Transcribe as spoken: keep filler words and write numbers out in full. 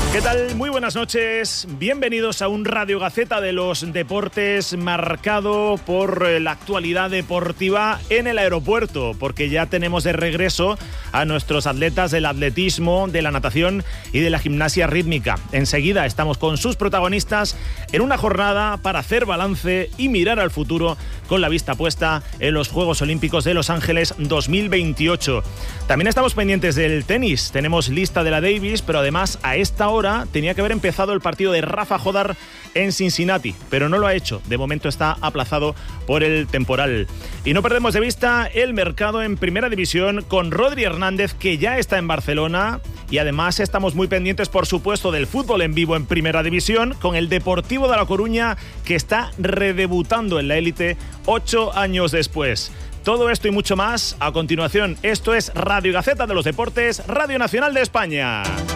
¿Qué tal? Muy buenas noches. Bienvenidos a un Radio Gaceta de los Deportes marcado por la actualidad deportiva en el aeropuerto, porque ya tenemos de regreso a nuestros atletas del atletismo, de la natación y de la gimnasia rítmica. Enseguida estamos con sus protagonistas en una jornada para hacer balance y mirar al futuro con la vista puesta en los Juegos Olímpicos de Los Ángeles dos mil veintiocho. También estamos pendientes del tenis. Tenemos lista de la Davis, pero además a esta hora tenía que haber empezado el partido de Rafa Jodar en Cincinnati, pero no lo ha hecho. De momento está aplazado por el temporal. Y no perdemos de vista el mercado en Primera División con Rodri Hernández, que ya está en Barcelona. Y además estamos muy pendientes, por supuesto, del fútbol en vivo en Primera División con el Deportivo de La Coruña, que está redebutando en la élite ocho años después. Todo esto y mucho más a continuación. Esto es Radio Gaceta de los Deportes, Radio Nacional de España.